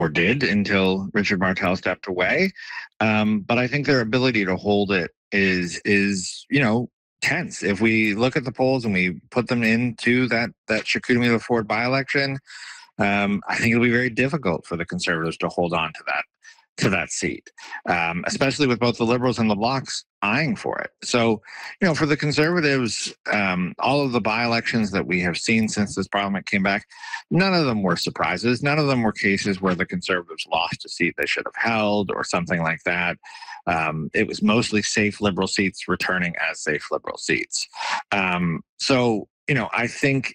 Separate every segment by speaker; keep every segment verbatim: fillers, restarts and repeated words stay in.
Speaker 1: or did until Richard Martel stepped away. Um, but I think their ability to hold it is, is you know, tense. If we look at the polls and we put them into that, that Chicoutimi-LaFord by-election, um, I think it'll be very difficult for the Conservatives to hold on to that to that seat, um, especially with both the Liberals and the Blocs eyeing for it. So, you know, for the Conservatives, um, all of the by-elections that we have seen since this Parliament came back, none of them were surprises. None of them were cases where the Conservatives lost a seat they should have held or something like that. Um, it was mostly safe Liberal seats returning as safe Liberal seats. Um, so, you know, I think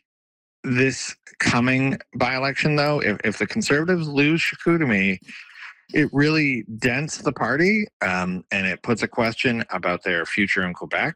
Speaker 1: this coming by-election, though, if, if the Conservatives lose Chicoutimi, it really dents the party, um, and it puts a question about their future in Quebec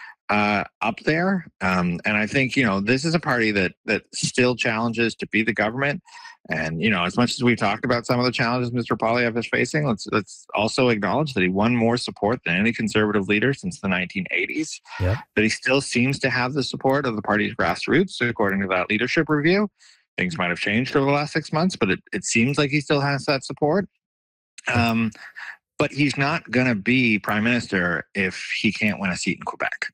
Speaker 1: uh, up there. Um, and I think, you know, this is a party that that still challenges to be the government. And, you know, as much as we talked about some of the challenges Mister Poilievre is facing, let's let's also acknowledge that he won more support than any Conservative leader since the nineteen eighties. Yep. That he still seems to have the support of the party's grassroots, according to that leadership review. Things might have changed over the last six months, but it, it seems like he still has that support. Um, but he's not going to be prime minister if he can't win a seat in Quebec.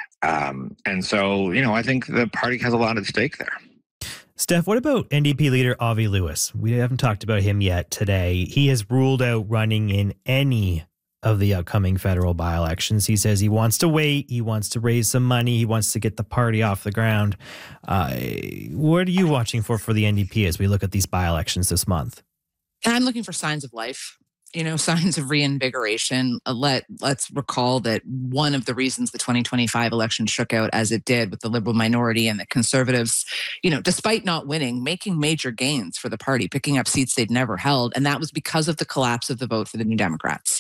Speaker 1: Um, and so, you know, I think the party has a lot at stake there.
Speaker 2: Steph, what about N D P leader Avi Lewis? We haven't talked about him yet today. He has ruled out running in any of the upcoming federal by-elections. He says he wants to wait. He wants to raise some money. He wants to get the party off the ground. Uh, what are you watching for for the N D P as we look at these by-elections this month?
Speaker 3: I'm looking for signs of life. You know, signs of reinvigoration. Uh, let, let's recall that one of the reasons the twenty twenty-five election shook out as it did with the Liberal minority and the Conservatives, you know, despite not winning, making major gains for the party, picking up seats they'd never held. And that was because of the collapse of the vote for the New Democrats.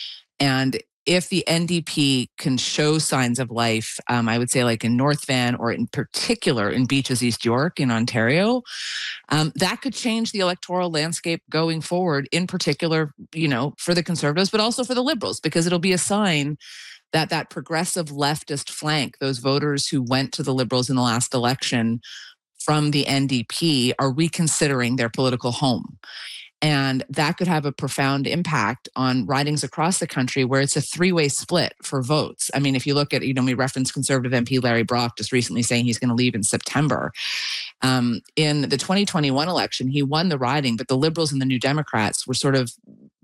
Speaker 3: And if the N D P can show signs of life, um, I would say like in North Van or in particular in Beaches East York in Ontario, um, that could change the electoral landscape going forward, in particular, you know, for the Conservatives, but also for the Liberals, because it'll be a sign that that progressive leftist flank, those voters who went to the Liberals in the last election from the N D P, are reconsidering their political home. And that could have a profound impact on ridings across the country where it's a three-way split for votes. I mean, if you look at, you know, we referenced Conservative M P Larry Brock just recently saying he's going to leave in September. Um, in the twenty twenty-one election, he won the riding, but the Liberals and the New Democrats were sort of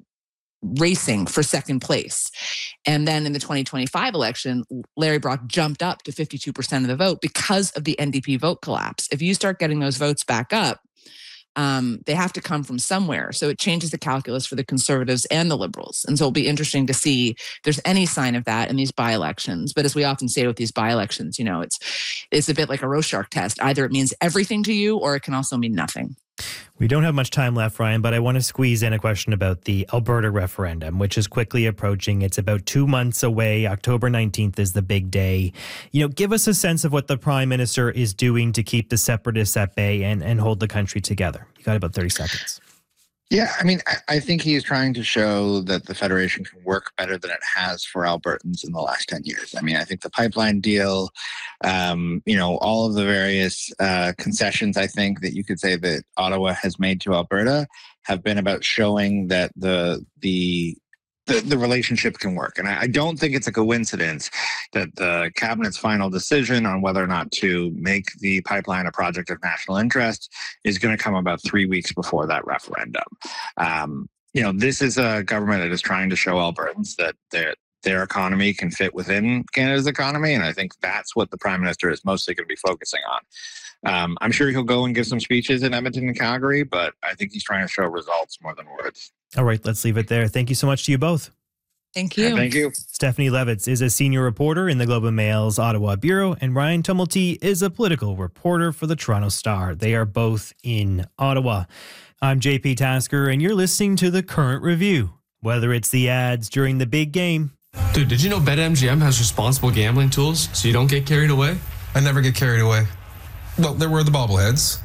Speaker 3: racing for second place. And then in the twenty twenty-five election, Larry Brock jumped up to fifty-two percent of the vote because of the N D P vote collapse. If you start getting those votes back up, Um, they have to come from somewhere. So it changes the calculus for the Conservatives and the Liberals. And so it'll be interesting to see if there's any sign of that in these by-elections. But as we often say with these by-elections, you know, it's it's a bit like a Rorschach test. Either it means everything to you or it can also mean nothing.
Speaker 2: We don't have much time left, Ryan, but I want to squeeze in a question about the Alberta referendum, which is quickly approaching. It's about two months away. October nineteenth is the big day. You know, give us a sense of what the Prime Minister is doing to keep the separatists at bay and, and hold the country together. You got about thirty seconds.
Speaker 1: Yeah, I mean, I, I think he is trying to show that the Federation can work better than it has for Albertans in the last ten years. I mean, I think the pipeline deal, um, you know, all of the various uh, concessions, I think, that you could say that Ottawa has made to Alberta have been about showing that the the the, the relationship can work. And I, I don't think it's a coincidence that the Cabinet's final decision on whether or not to make the pipeline a project of national interest is going to come about three weeks before that referendum. Um, you know, this is a government that is trying to show Albertans that their their economy can fit within Canada's economy. And I think that's what the Prime Minister is mostly going to be focusing on. Um, I'm sure he'll go and give some speeches in Edmonton and Calgary, but I think he's trying to show results more than words.
Speaker 2: All right, let's leave it there. Thank you so much to you both.
Speaker 3: Thank you.
Speaker 1: Yeah, thank you.
Speaker 2: Stephanie Levitz is a senior reporter in the Globe and Mail's Ottawa Bureau, and Ryan Tumulty is a political reporter for the Toronto Star. They are both in Ottawa. I'm J P Tasker, and you're listening to The Current Review. Whether it's the ads during the big game.
Speaker 4: Dude, did you know BetMGM has responsible gambling tools so you don't get carried away?
Speaker 5: I never get carried away. Well, there were the bobbleheads.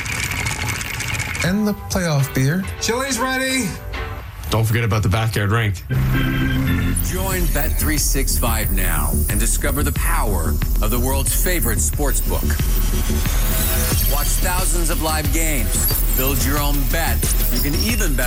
Speaker 5: And the playoff beer.
Speaker 6: Chili's ready.
Speaker 4: Don't forget about the backyard rink.
Speaker 7: Join Bet three sixty-five now and discover the power of the world's favorite sports book. Watch thousands of live games, build your own bet. You can even bet